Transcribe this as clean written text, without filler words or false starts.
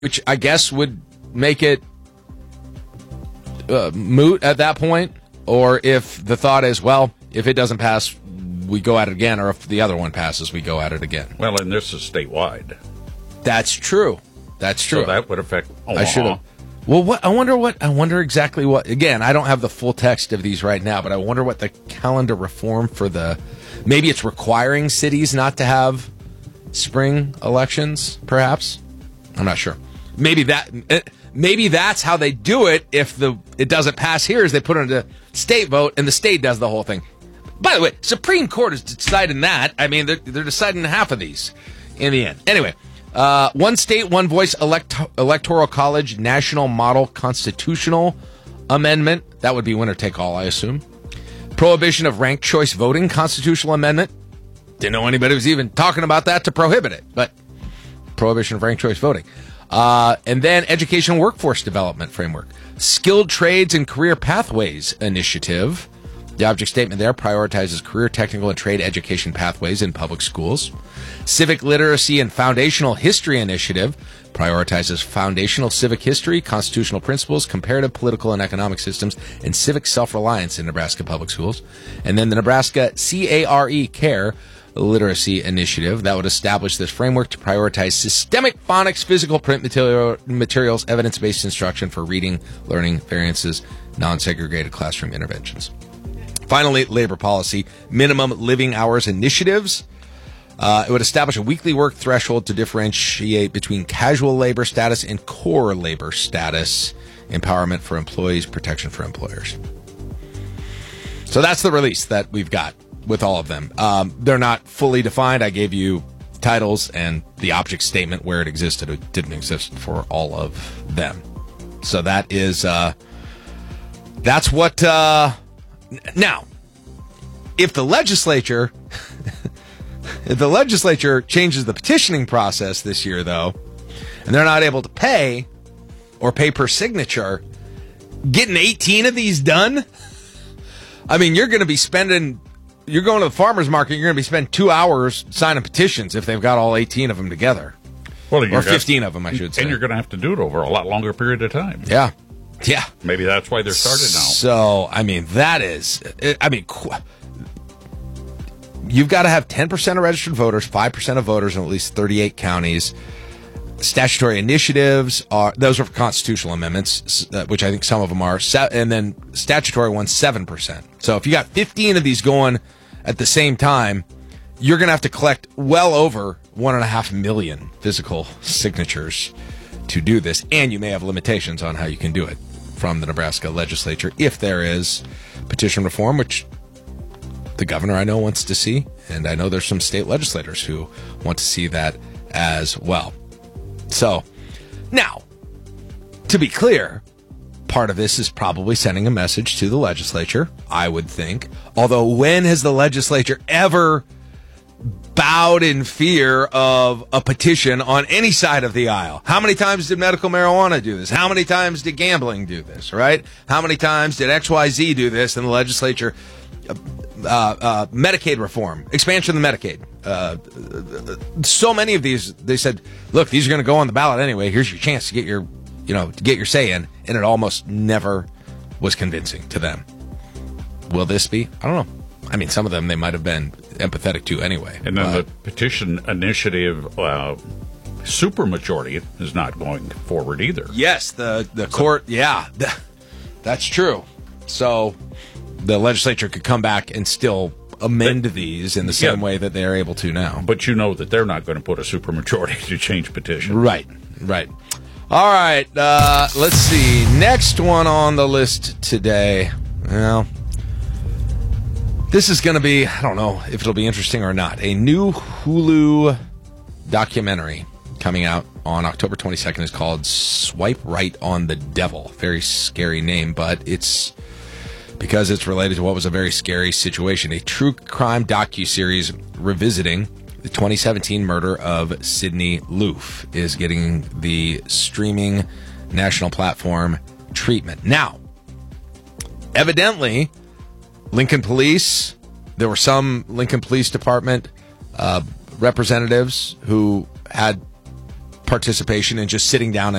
which I guess would make it moot at that point, or if the thought is, well, if it doesn't pass, we go at it again, or if the other one passes, we go at it again. Well, and this is statewide. That's true. That's true. So that would affect Omaha. I should have. Well, I wonder exactly what. Again, I don't have the full text of these right now, but I wonder what the calendar reform for maybe it's requiring cities not to have spring elections, perhaps. I'm not sure. Maybe that's how they do it. If it doesn't pass here, is they put it into state vote and the state does the whole thing. By the way, Supreme Court is deciding that. I mean, they're deciding half of these in the end. Anyway, one state, one voice electoral college national model constitutional amendment. That would be winner take all, I assume. Prohibition of ranked choice voting constitutional amendment. Didn't know anybody was even talking about that to prohibit it, but prohibition of ranked choice voting. And then education workforce development framework. Skilled trades and career pathways initiative. The object statement there prioritizes career, technical, and trade education pathways in public schools. Civic literacy and foundational history initiative prioritizes foundational civic history, constitutional principles, comparative political and economic systems, and civic self-reliance in Nebraska public schools. And then the Nebraska CARE literacy initiative that would establish this framework to prioritize systemic phonics, physical print materials, evidence-based instruction for reading, learning, variances, non-segregated classroom interventions. Finally, labor policy, minimum living hours initiatives. It would establish a weekly work threshold to differentiate between casual labor status and core labor status, empowerment for employees, protection for employers. So that's the release that we've got with all of them. They're not fully defined. I gave you titles and the object statement where it existed. It didn't exist for all of them. So that is, that's what, now, if the legislature changes the petitioning process this year, though, and they're not able to pay or pay per signature, getting 18 of these done, I mean, you're going to be you're going to the farmer's market, you're going to be spending 2 hours signing petitions if they've got all 18 of them together. Well, or 15 of them, I should say. And you're going to have to do it over a lot longer period of time. Yeah. Yeah. Maybe that's why they're started now. So, I mean, you've got to have 10% of registered voters, 5% of voters in at least 38 counties. Statutory initiatives those are constitutional amendments, which I think some of them are, and then statutory ones, 7%. So if you got 15 of these going at the same time, you're going to have to collect well over 1.5 million physical signatures to do this, and you may have limitations on how you can do it from the Nebraska legislature if there is petition reform, which the governor I know wants to see, and I know there's some state legislators who want to see that as well. So, now, to be clear, part of this is probably sending a message to the legislature, I would think. Although, when has the legislature ever bowed in fear of a petition on any side of the aisle? How many times did medical marijuana do this? How many times did gambling do this, right? How many times did XYZ do this in the legislature? Medicaid reform, expansion of the Medicaid. So many of these, they said, look, these are going to go on the ballot anyway. Here's your chance to get your say in. And it almost never was convincing to them. Will this be? I don't know. I mean, some of them they might have been empathetic to anyway. And then the petition initiative supermajority is not going forward either. Yes, the court, yeah, that's true. So the legislature could come back and still amend these in the same way that they're able to now. But you know that they're not going to put a supermajority to change petition. Right. All right, let's see. Next one on the list today. Well, this is going to be, I don't know if it'll be interesting or not, a new Hulu documentary coming out on October 22nd is called Swipe Right on the Devil. Very scary name, but it's because it's related to what was a very scary situation. A true crime docuseries revisiting the 2017 murder of Sidney Loof is getting the streaming national platform treatment. Now, evidently, Lincoln Police, there were some Lincoln Police Department representatives who had participation and just sitting down